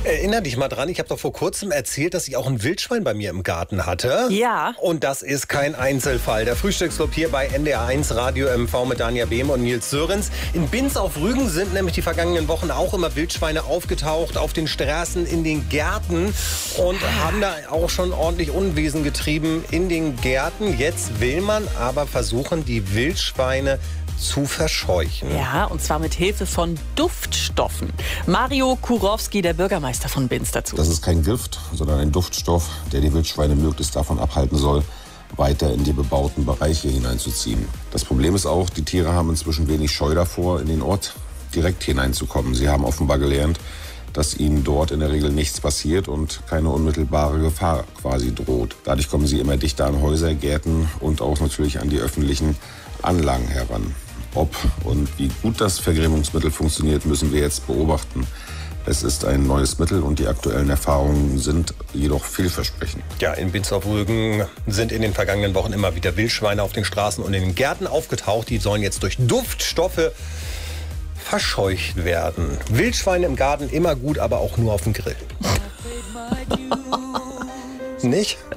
Erinner dich mal dran, ich habe doch vor kurzem erzählt, dass ich auch ein Wildschwein bei mir im Garten hatte. Ja. Und das ist kein Einzelfall. Der Frühstücksclub hier bei NDR1 Radio MV mit Danja Behm und Nils Sörensen. In Binz auf Rügen sind nämlich die vergangenen Wochen auch immer Wildschweine aufgetaucht, auf den Straßen, in den Gärten und haben da auch schon ordentlich Unwesen getrieben in den Gärten. Jetzt will man aber versuchen, die Wildschweine zu verscheuchen. Ja, und zwar mit Hilfe von Duftstoffen. Mario Kurowski, der Bürgermeister von Binz, dazu. Das ist kein Gift, sondern ein Duftstoff, der die Wildschweine möglichst davon abhalten soll, weiter in die bebauten Bereiche hineinzuziehen. Das Problem ist auch, die Tiere haben inzwischen wenig Scheu davor, in den Ort direkt hineinzukommen. Sie haben offenbar gelernt, dass ihnen dort in der Regel nichts passiert und keine unmittelbare Gefahr quasi droht. Dadurch kommen sie immer dichter an Häuser, Gärten und auch natürlich an die öffentlichen Anlagen heran. Ob und wie gut das Vergrämungsmittel funktioniert, müssen wir jetzt beobachten. Es ist ein neues Mittel und die aktuellen Erfahrungen sind jedoch vielversprechend. Ja, in Binz auf Rügen sind in den vergangenen Wochen immer wieder Wildschweine auf den Straßen und in den Gärten aufgetaucht. Die sollen jetzt durch Duftstoffe verscheucht werden. Wildschweine im Garten immer gut, aber auch nur auf dem Grill. Nicht?